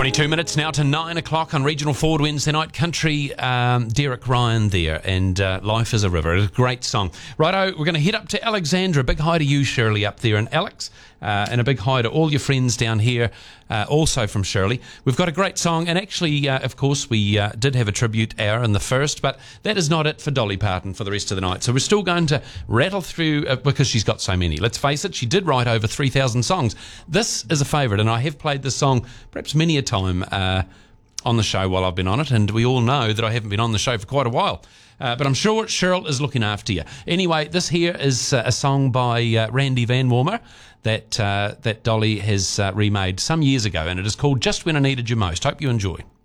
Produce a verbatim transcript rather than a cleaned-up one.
twenty-two minutes now to nine o'clock on Regional Forward Wednesday night. Country, um, Derek Ryan there, and uh, Life is a River. It's a great song. Righto, we're going to head up to Alexandra. Big hi to you, Shirley, up there, and Alex, uh, and a big hi to all your friends down here, uh, also from Shirley. We've got a great song, and actually, uh, of course, we uh, did have a tribute hour in the first, but that is not it for Dolly Parton for the rest of the night. So we're still going to rattle through, uh, because she's got so many. Let's face it, she did write over three thousand songs. This is a favourite, and I have played this song perhaps many a time uh, on the show while I've been on it, and we all know that I haven't been on the show for quite a while. Uh, but I'm sure Cheryl is looking after you. Anyway, this here is uh, a song by uh, Randy Van Warmer that, uh, that Dolly has uh, remade some years ago, and it is called Just When I Needed You Most. Hope you enjoy.